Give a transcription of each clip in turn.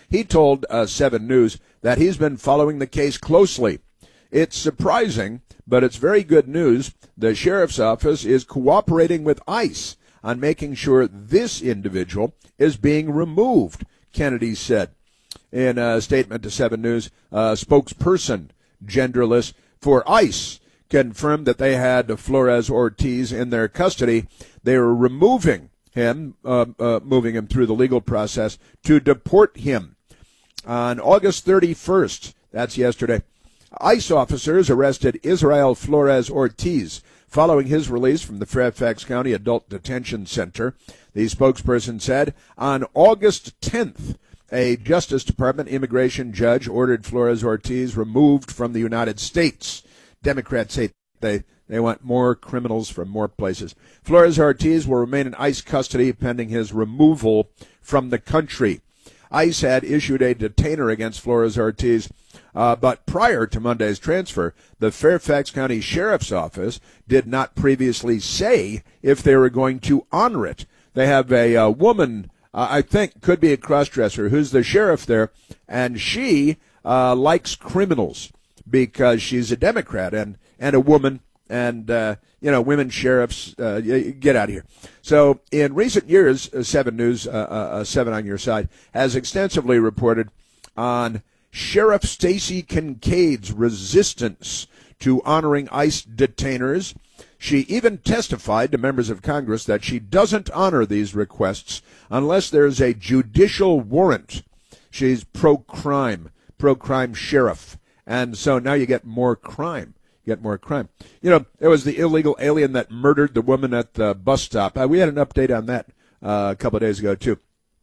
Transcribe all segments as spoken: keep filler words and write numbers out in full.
He told uh, seven News that he's been following the case closely. It's surprising, but it's very good news. The sheriff's office is cooperating with ICE on making sure this individual is being removed, Kennedy said. In a statement to seven News, a spokesperson, genderless, for ICE confirmed that they had Flores Ortiz in their custody. They were removing him, uh, uh, moving him through the legal process to deport him. On August thirty-first, that's yesterday, ICE officers arrested Israel Flores Ortiz following his release from the Fairfax County Adult Detention Center. The spokesperson said on August tenth, a Justice Department immigration judge ordered Flores Ortiz removed from the United States. Democrats say they, they want more criminals from more places. Flores Ortiz will remain in ICE custody pending his removal from the country. ICE had issued a detainer against Flores Ortiz, uh, but prior to Monday's transfer, the Fairfax County Sheriff's Office did not previously say if they were going to honor it. They have a, a woman, uh, I think, could be a crossdresser, who's the sheriff there, and she uh, likes criminals because she's a Democrat and, and a woman, and, uh, you know, women sheriffs, uh, get out of here. So in recent years, uh, seven News, uh, uh, seven on your side, has extensively reported on Sheriff Stacey Kincaid's resistance to honoring ICE detainers. She even testified to members of Congress that she doesn't honor these requests unless there's a judicial warrant. She's pro-crime, pro-crime sheriff. And so now you get more crime. You get more crime. You know, it was the illegal alien that murdered the woman at the bus stop. Uh, we had an update on that uh, a couple of days ago, too.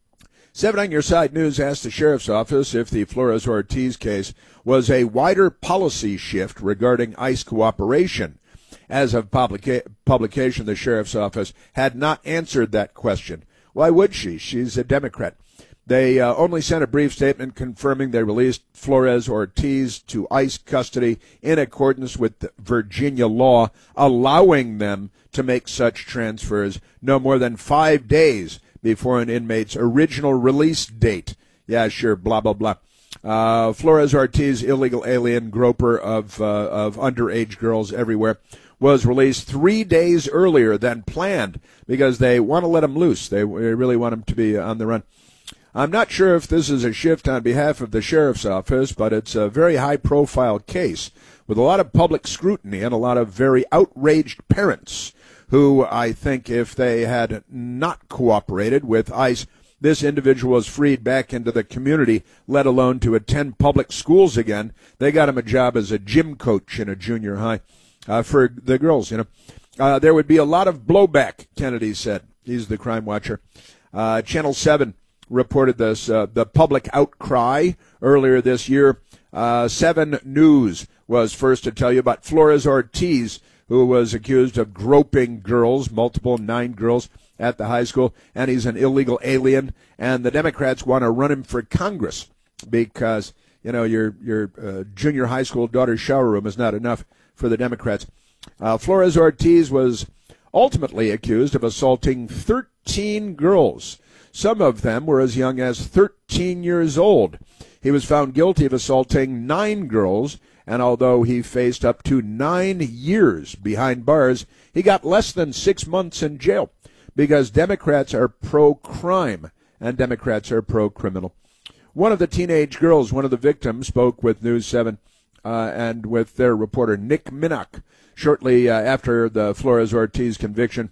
Seven on Your Side News asked the sheriff's office if the Flores Ortiz case was a wider policy shift regarding ICE cooperation. As of publica- publication, the sheriff's office had not answered that question. Why would she? She's a Democrat. They uh, only sent a brief statement confirming they released Flores Ortiz to ICE custody in accordance with the Virginia law, allowing them to make such transfers no more than five days before an inmate's original release date. Yeah, sure, blah, blah, blah. Uh, Flores Ortiz, illegal alien groper of, uh, of underage girls everywhere, was released three days earlier than planned because they want to let him loose. They, they really want him to be on the run. I'm not sure if this is a shift on behalf of the sheriff's office, but it's a very high-profile case with a lot of public scrutiny and a lot of very outraged parents who, I think, if they had not cooperated with ICE, this individual was freed back into the community, let alone to attend public schools again. They got him a job as a gym coach in a junior high uh, for the girls, you know. Uh, there would be a lot of blowback, Kennedy said. He's the crime watcher. Uh, Channel seven reported this, uh, the public outcry earlier this year. Uh, seven News was first to tell you about Flores Ortiz, who was accused of groping girls, multiple nine girls at the high school, and he's an illegal alien, and the Democrats want to run him for Congress because, you know, your your uh, junior high school daughter's shower room is not enough for the Democrats. Uh, Flores Ortiz was ultimately accused of assaulting thirteen girls. Some of them were as young as thirteen years old. He was found guilty of assaulting nine girls, and although he faced up to nine years behind bars, he got less than six months in jail because Democrats are pro-crime and Democrats are pro-criminal. One of the teenage girls, one of the victims, spoke with News seven uh, and with their reporter Nick Minnock shortly uh, after the Flores Ortiz conviction.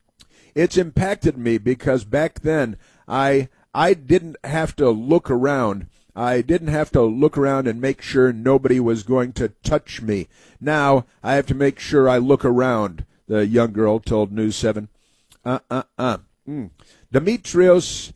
It's impacted me because back then I I didn't have to look around. I didn't have to look around and make sure nobody was going to touch me. Now I have to make sure I look around, the young girl told News seven. Uh-uh-uh. Mm. Demetrios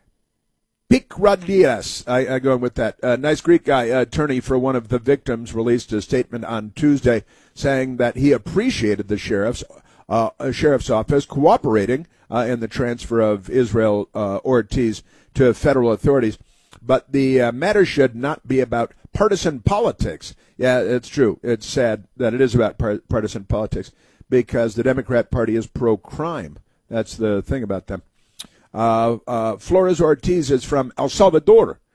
Pikradias, I, I go in with that. Uh, nice Greek guy, uh, attorney for one of the victims, released a statement on Tuesday saying that he appreciated the sheriff's Uh, a sheriff's office cooperating uh, in the transfer of Israel uh, Ortiz to federal authorities. But the uh, matter should not be about partisan politics. Yeah, it's true. It's sad that it is about par- partisan politics because the Democrat Party is pro-crime. That's the thing about them. Uh, uh, Flores Ortiz is from El Salvador,